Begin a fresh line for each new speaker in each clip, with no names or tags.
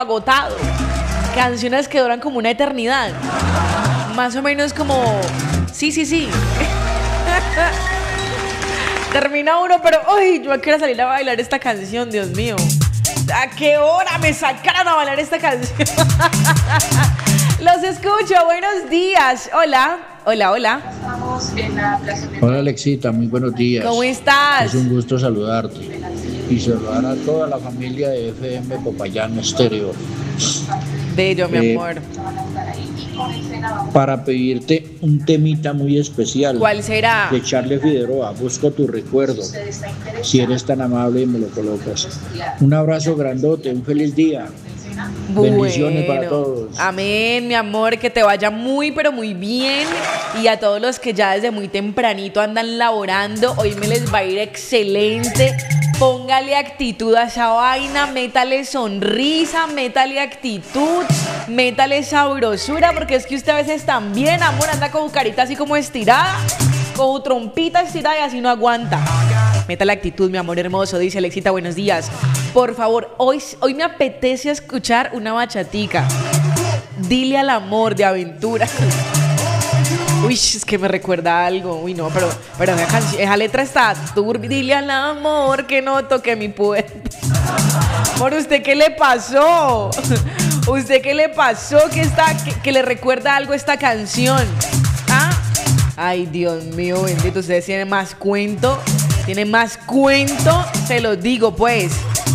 agotado. Canciones que duran como una eternidad. Más o menos como... Sí. Termina uno, pero... ¡Ay! Yo quiero salir a bailar esta canción, Dios mío. ¿A qué hora me sacaron a bailar esta canción? Los escucho, buenos días. Hola.
Hola Alexita, muy buenos días.
¿Cómo estás?
Es un gusto saludarte y saludar a toda la familia de FM Popayán Estéreo.
Bello, mi amor.
Para pedirte un temita muy especial.
¿Cuál será?
De Charlie Figueroa, Busco tu recuerdo. Si eres tan amable y me lo colocas. Un abrazo grandote, un feliz día.
Bueno,
bendiciones para todos.
Amén, mi amor, que te vaya muy, pero muy bien. Y a todos los que ya desde muy tempranito andan laborando, hoy me les va a ir excelente. Póngale actitud a esa vaina, métale sonrisa, métale actitud, métale sabrosura, porque es que usted a veces también, amor, anda con carita así como estirada, con trompita estirada y así no aguanta. Métale actitud, mi amor hermoso, dice Alexita, buenos días. Por favor, hoy me apetece escuchar una bachatica. Dile al amor de Aventura. Uy, es que me recuerda algo. Uy, no, pero esa letra está turbia. Dile al amor que no toque mi puerta. Amor, ¿usted qué le pasó? ¿Usted qué le pasó que le recuerda algo a esta canción? ¿Ah? Ay, Dios mío, bendito. Ustedes tienen más cuento. Tienen más cuento. Se los digo, pues.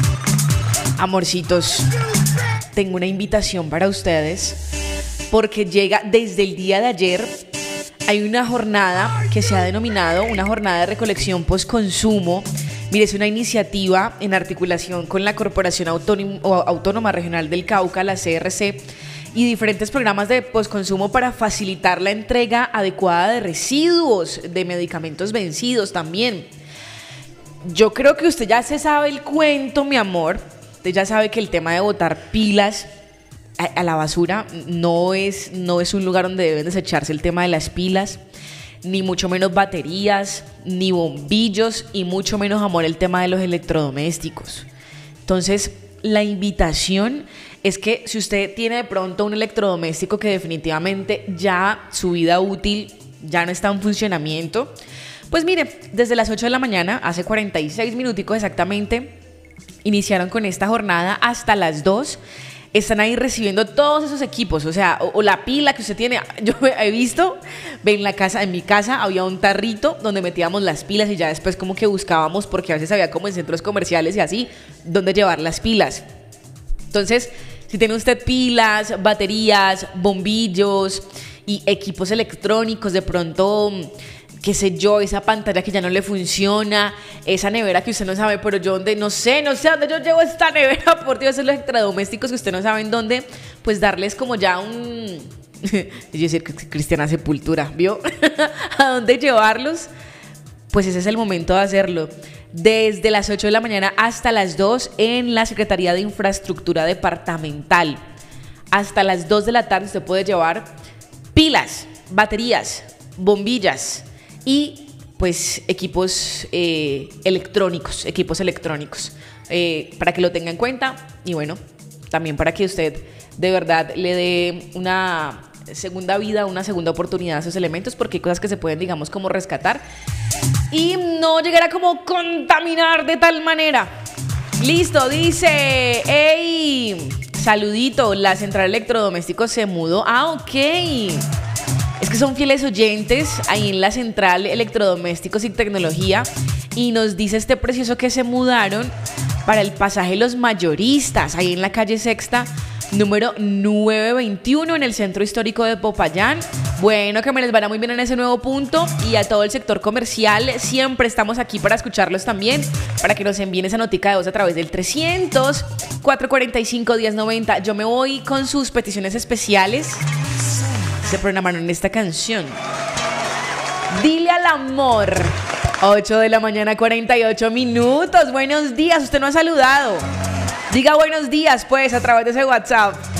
Amorcitos, tengo una invitación para ustedes. Porque llega desde el día de ayer. Hay una jornada que se ha denominado una jornada de recolección postconsumo. Mire, es una iniciativa en articulación con la Corporación Autónoma Regional del Cauca, la CRC, y diferentes programas de postconsumo para facilitar la entrega adecuada de residuos, de medicamentos vencidos también. Yo creo que usted ya se sabe el cuento, mi amor. Usted ya sabe que el tema de botar pilas a la basura no es un lugar donde deben desecharse el tema de las pilas, ni mucho menos baterías, ni bombillos, y mucho menos, amor, el tema de los electrodomésticos. Entonces, la invitación es que si usted tiene de pronto un electrodoméstico que definitivamente ya su vida útil ya no está en funcionamiento, pues mire, desde las 8 de la mañana, hace 46 minuticos exactamente, iniciaron con esta jornada hasta las 2. Están ahí recibiendo todos esos equipos, o sea, o la pila que usted tiene. Yo he visto, en mi casa había un tarrito donde metíamos las pilas y ya después como que buscábamos, porque a veces había como en centros comerciales y así, donde llevar las pilas. Entonces, si tiene usted pilas, baterías, bombillos y equipos electrónicos, de pronto, qué sé yo, esa pantalla que ya no le funciona, esa nevera que usted no sabe, pero yo no sé dónde yo llevo esta nevera, por Dios, esos electrodomésticos que usted no sabe en dónde, pues darles como ya un... yo decir Cristiana Sepultura, ¿vio? ¿A dónde llevarlos? Pues ese es el momento de hacerlo. Desde las 8 de la mañana hasta las 2 en la Secretaría de Infraestructura Departamental. Hasta las 2 de la tarde usted puede llevar pilas, baterías, bombillas y pues equipos electrónicos, para que lo tenga en cuenta. Y bueno, también para que usted de verdad le dé una segunda vida, una segunda oportunidad a esos elementos, porque hay cosas que se pueden, digamos, como rescatar y no llegar a como contaminar de tal manera. Listo, dice, hey, saludito, la central de electrodomésticos se mudó. Ah, ok. Es que son fieles oyentes ahí en la central Electrodomésticos y Tecnología, y nos dice este precioso que se mudaron para el pasaje Los Mayoristas, ahí en la calle Sexta, número 921, en el centro histórico de Popayán. Bueno, que me les vaya muy bien en ese nuevo punto, y a todo el sector comercial, siempre estamos aquí para escucharlos también, para que nos envíen esa notica de voz a través del 300-445-1090. Yo me voy con sus peticiones especiales. Se programaron en esta canción. Dile al amor. 8 de la mañana, 48 minutos. Buenos días, usted no ha saludado. Diga buenos días, pues, a través de ese WhatsApp.